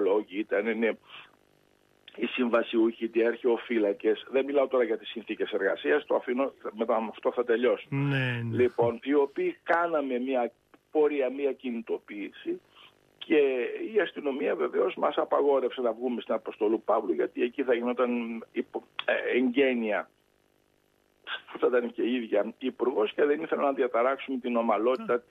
οικολόγοι, είναι οι συμβασιούχοι, οι αρχαιοφύλακες. Δεν μιλάω τώρα για τις συνθήκες εργασίας, το αφήνω, μετά με αυτό θα τελειώσω. Ναι. Λοιπόν, οι οποίοι κάναμε μια πορεία, μια κινητοποίηση, και η αστυνομία βεβαίως μας απαγόρευσε να βγούμε στην Αποστολού Παύλου, γιατί εκεί θα γινόταν εγγένεια που θα ήταν και η ίδια υπουργός, και δεν ήθελα να διαταράξουμε την ομαλότητα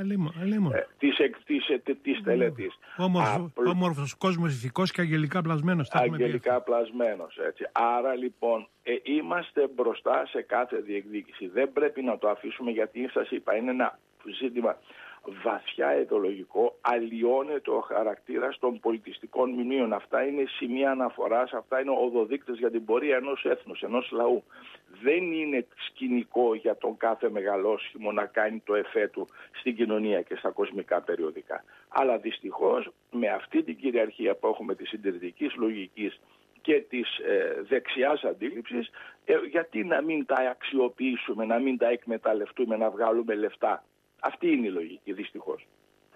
της τελετής. Όμορφος κόσμος, ηθικός και αγγελικά πλασμένος. Αγγελικά πλασμένος, έτσι. Άρα λοιπόν είμαστε μπροστά σε κάθε διεκδίκηση. Δεν πρέπει να το αφήσουμε, γιατί σας είπα, είναι ένα ζήτημα βαθιά ιδεολογικό, αλλοιώνεται ο χαρακτήρας των πολιτιστικών μνημείων. Αυτά είναι σημεία αναφοράς, αυτά είναι οδοδείκτες για την πορεία ενός έθνους, ενός λαού. Δεν είναι σκηνικό για τον κάθε μεγαλόσχημο να κάνει το εφέ του στην κοινωνία και στα κοσμικά περιοδικά. Αλλά δυστυχώς με αυτή την κυριαρχία που έχουμε της συντηρητικής λογικής και της δεξιάς αντίληψης, γιατί να μην τα αξιοποιήσουμε, να μην τα εκμεταλλευτούμε, να βγάλουμε λεφτά. Αυτή είναι η λογική, δυστυχώς.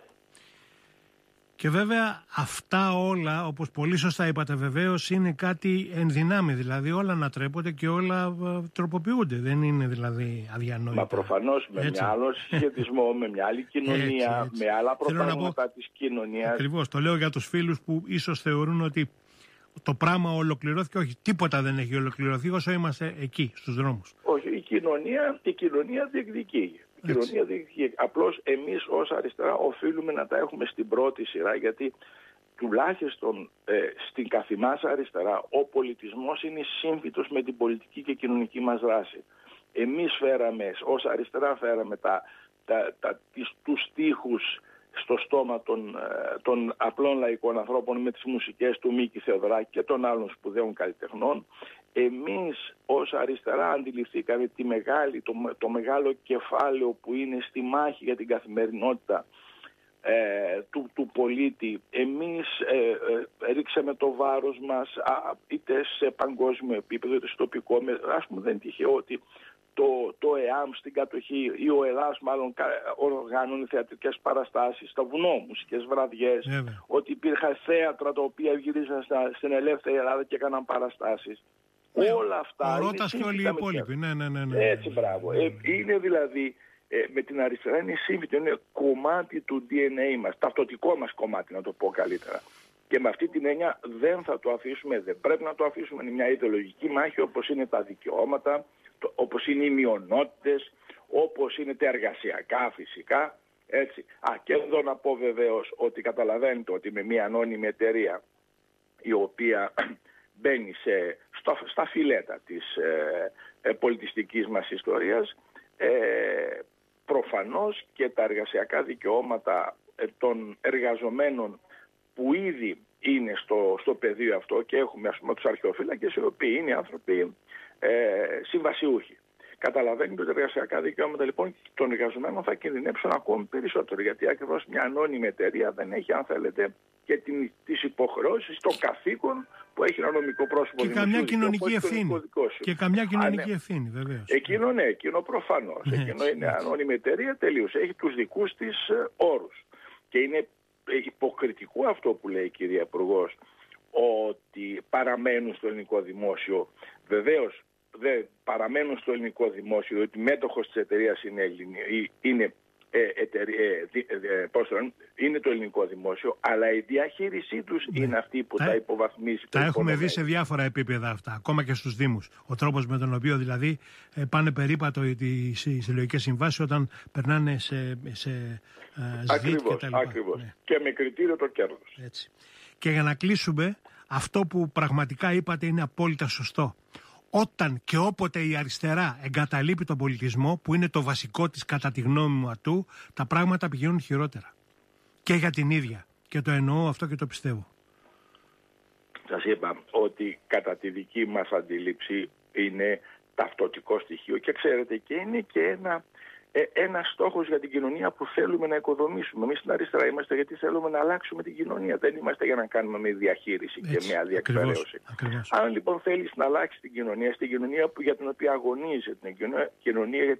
Και βέβαια αυτά όλα, όπως πολύ σωστά είπατε βεβαίως, είναι κάτι ενδυνάμει. Δηλαδή όλα ανατρέπονται και όλα τροποποιούνται. Δεν είναι δηλαδή αδιανόητα. Μα προφανώς με μια άλλο συσχετισμό, με μια άλλη κοινωνία, έτσι. Με άλλα προγράμματα της κοινωνίας. Ακριβώς. Το λέω για τους φίλους που ίσως θεωρούν ότι το πράγμα ολοκληρώθηκε. Όχι, τίποτα δεν έχει ολοκληρωθεί όσο είμαστε εκεί, στους δρόμους. Όχι, η κοινωνία διεκδικεί. Απλώς εμείς ως αριστερά οφείλουμε να τα έχουμε στην πρώτη σειρά, γιατί τουλάχιστον στην καθημάς αριστερά ο πολιτισμός είναι σύμφυτος με την πολιτική και κοινωνική μας δράση. Εμείς ως αριστερά φέραμε τους στίχους στο στόμα των απλών λαϊκών ανθρώπων με τις μουσικές του Μίκη Θεοδωράκη και των άλλων σπουδαίων καλλιτεχνών. Εμείς ως αριστερά αντιληφθήκαμε το μεγάλο κεφάλαιο που είναι στη μάχη για την καθημερινότητα του πολίτη. Εμείς ρίξαμε το βάρος μας είτε σε παγκόσμιο επίπεδο είτε στο τοπικό. Ας πούμε, δεν είναι τυχαίο ότι το ΕΑΜ στην κατοχή ή ο ΕΛΑΣ μάλλον οργάνωνε θεατρικές παραστάσεις στα βουνό, μουσικές βραδιές, ότι υπήρχαν θέατρα τα οποία γυρίζαν στην ελεύθερη Ελλάδα και έκαναν παραστάσεις. Όλα αυτά. Ο Ρώτας και όλοι οι υπόλοιποι. Ναι. Έτσι, μπράβο. Είναι δηλαδή με την αριστερά είναι σύμφυτο, είναι κομμάτι του DNA μας, ταυτοτικό μας κομμάτι, να το πω καλύτερα. Και με αυτή την έννοια δεν θα το αφήσουμε, δεν πρέπει να το αφήσουμε. Είναι μια ιδεολογική μάχη, όπως είναι τα δικαιώματα, όπως είναι οι μειονότητες, όπως είναι τα εργασιακά φυσικά. Έτσι. Και εδώ να πω βεβαίως ότι καταλαβαίνετε ότι με μια ανώνυμη εταιρεία η οποία μπαίνει στα φιλέτα της πολιτιστικής μας ιστορίας, προφανώς και τα εργασιακά δικαιώματα των εργαζομένων που ήδη είναι στο πεδίο αυτό, και έχουμε ας πούμε τους αρχαιοφύλακες οι οποίοι είναι άνθρωποι συμβασιούχοι. Καταλαβαίνετε ότι τα εργασιακά δικαιώματα λοιπόν των εργαζομένων θα κινδυνεύσουν ακόμη περισσότερο, γιατί ακριβώς μια ανώνυμη εταιρεία δεν έχει, αν θέλετε, και τις υποχρεώσεις, το καθήκον που έχει ένα νομικό πρόσωπο. Και καμιά κοινωνική ευθύνη. Και καμιά κοινωνική ευθύνη, βεβαίως. Εκείνο προφανώς. Εκείνο είναι ανώνυμη εταιρεία, τελείως. Έχει τους δικούς της όρους. Και είναι υποκριτικό αυτό που λέει η κυρία Υπουργός, ότι παραμένουν στο ελληνικό δημόσιο. Βεβαίως δεν παραμένουν στο ελληνικό δημόσιο, διότι μέτοχος της εταιρείας είναι το ελληνικό δημόσιο, αλλά η διαχείρισή τους είναι αυτή που τα υποβαθμίζει. Τα έχουμε δει σε διάφορα επίπεδα αυτά, ακόμα και στους Δήμους. Ο τρόπος με τον οποίο δηλαδή πάνε περίπατο οι συλλογικές συμβάσεις όταν περνάνε σε ΣΔΙΤ και τα λοιπά. Ακριβώς. Ναι. Και με κριτήριο το κέρδος. Έτσι. Και για να κλείσουμε, αυτό που πραγματικά είπατε είναι απόλυτα σωστό. Όταν και όποτε η αριστερά εγκαταλείπει τον πολιτισμό, που είναι το βασικό της κατά τη γνώμη μου ατού, τα πράγματα πηγαίνουν χειρότερα. Και για την ίδια. Και το εννοώ αυτό και το πιστεύω. Σας είπα ότι κατά τη δική μας αντίληψη είναι ταυτοτικό στοιχείο, και ξέρετε, και είναι και ένα στόχος για την κοινωνία που θέλουμε να οικοδομήσουμε. Εμείς στην αριστερά είμαστε γιατί θέλουμε να αλλάξουμε την κοινωνία. Δεν είμαστε για να κάνουμε μια διαχείριση και μια διεκπαιρέωση. Αν λοιπόν θέλεις να αλλάξεις την κοινωνία, στην κοινωνία για την οποία αγωνίζεσαι, την κοινωνία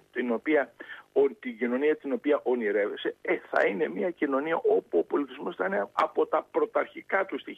την οποία ονειρεύεσαι, θα είναι μια κοινωνία όπου ο πολιτισμός θα είναι από τα πρωταρχικά του στοιχεία.